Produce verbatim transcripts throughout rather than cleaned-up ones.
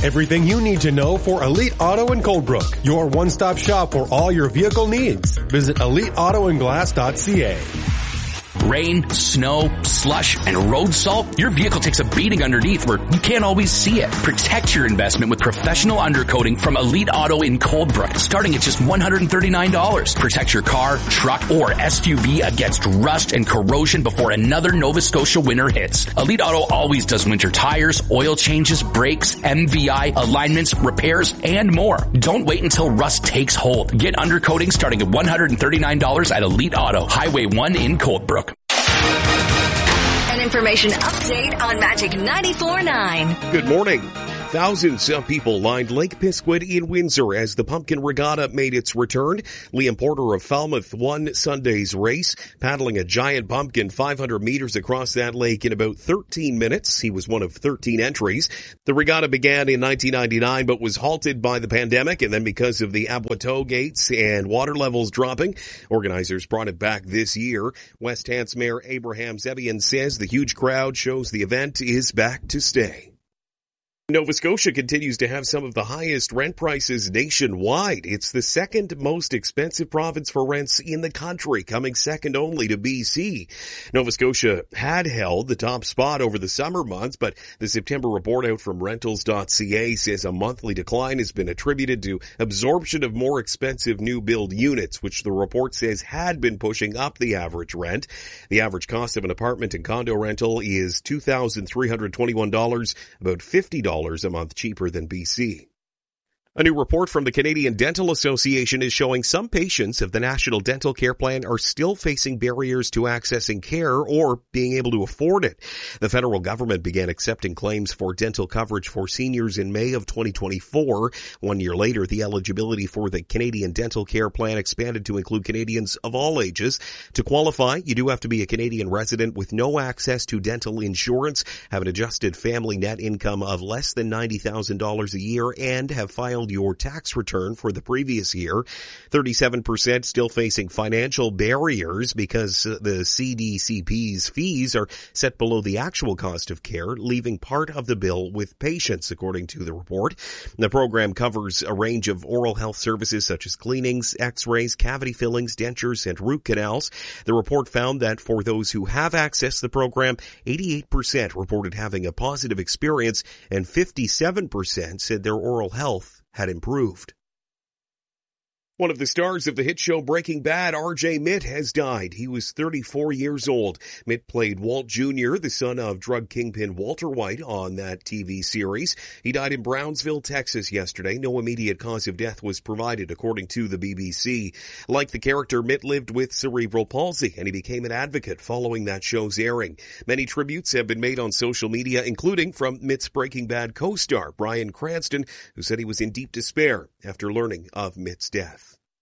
Everything you need to know for Elite Auto in Coldbrook, your one-stop shop for all your vehicle needs. Visit elite auto and glass dot c a. Rain, snow, slush, and road salt, your vehicle takes a beating underneath where you can't always see it. Protect your investment with professional undercoating from Elite Auto in Coldbrook, starting at just one hundred thirty-nine dollars. Protect your car, truck, or S U V against rust and corrosion before another Nova Scotia winter hits. Elite Auto always does winter tires, oil changes, brakes, M V I, alignments, repairs, and more. Don't wait until rust takes hold. Get undercoating starting at one hundred thirty-nine dollars at Elite Auto, Highway one in Coldbrook. An information update on Magic ninety-four point nine. Good morning. Thousands of people lined Lake Pisquid in Windsor as the Pumpkin Regatta made its return. Liam Porter of Falmouth won Sunday's race, paddling a giant pumpkin five hundred meters across that lake in about thirteen minutes. He was one of thirteen entries. The regatta began in nineteen ninety-nine but was halted by the pandemic, and then because of the Aboiteau gates and water levels dropping, organizers brought it back this year. West Hants Mayor Abraham Zebian says the huge crowd shows the event is back to stay. Nova Scotia continues to have some of the highest rent prices nationwide. It's the second most expensive province for rents in the country, coming second only to B C. Nova Scotia had held the top spot over the summer months, but the September report out from rentals dot c a says a monthly decline has been attributed to absorption of more expensive new build units, which the report says had been pushing up the average rent. The average cost of an apartment and condo rental is two thousand three hundred twenty-one dollars, about fifty dollars a month cheaper than B C. A new report from the Canadian Dental Association is showing some patients of the National Dental Care Plan are still facing barriers to accessing care or being able to afford it. The federal government began accepting claims for dental coverage for seniors in May of twenty twenty-four. One year later, the eligibility for the Canadian Dental Care Plan expanded to include Canadians of all ages. To qualify, you do have to be a Canadian resident with no access to dental insurance, have an adjusted family net income of less than ninety thousand dollars a year, and have filed your tax return for the previous year. thirty-seven percent still facing financial barriers because the C D C P's fees are set below the actual cost of care, leaving part of the bill with patients, according to the report. The program covers a range of oral health services such as cleanings, x-rays, cavity fillings, dentures, and root canals. The report found that for those who have accessed the program, eighty-eight percent reported having a positive experience and fifty-seven percent said their oral health had improved. One of the stars of the hit show Breaking Bad, R J Mitt, has died. He was thirty-four years old. Mitt played Walt Junior, the son of drug kingpin Walter White, on that T V series. He died in Brownsville, Texas yesterday. No immediate cause of death was provided, according to the B B C. Like the character, Mitt lived with cerebral palsy, and he became an advocate following that show's airing. Many tributes have been made on social media, including from Mitt's Breaking Bad co-star, Bryan Cranston, who said he was in deep despair after learning of Mitt's death.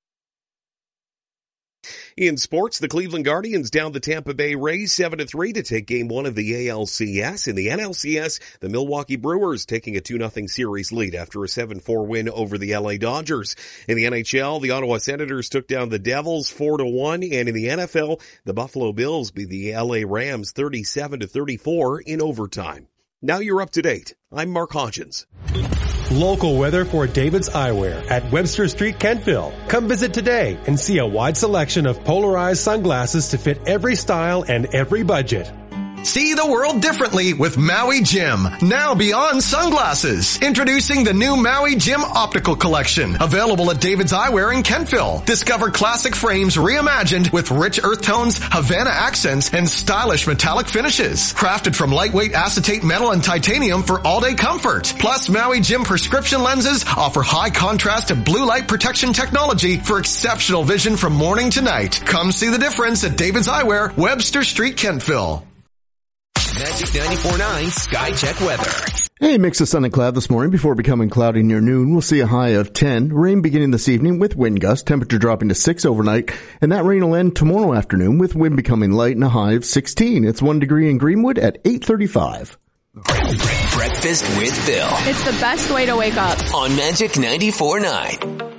In sports, the Cleveland Guardians down the Tampa Bay Rays seven to three to take game one of the A L C S. In the N L C S, the Milwaukee Brewers taking a two nothing series lead after a seven four win over the L A Dodgers. In the N H L, the Ottawa Senators took down the Devils four to one, and in the N F L, the Buffalo Bills beat the L A Rams thirty-seven to thirty-four in overtime. Now you're up to date. I'm Mark Hodgins. Local weather for David's Eyewear at Webster Street, Kentville. Come visit today and see a wide selection of polarized sunglasses to fit every style and every budget. See the world differently with Maui Jim. Now beyond sunglasses. Introducing the new Maui Jim Optical Collection. Available at David's Eyewear in Kentville. Discover classic frames reimagined with rich earth tones, Havana accents, and stylish metallic finishes. Crafted from lightweight acetate metal and titanium for all-day comfort. Plus, Maui Jim prescription lenses offer high contrast and blue light protection technology for exceptional vision from morning to night. Come see the difference at David's Eyewear, Webster Street, Kentville. Magic ninety-four point nine Sky Check Weather. A mix of sun and cloud this morning before becoming cloudy near noon. We'll see a high of ten. Rain beginning this evening with wind gusts. Temperature dropping to six overnight. And that rain will end tomorrow afternoon with wind becoming light and a high of sixteen. It's one degree in Greenwood at eight thirty-five. Breakfast with Bill. It's the best way to wake up. On Magic ninety-four point nine.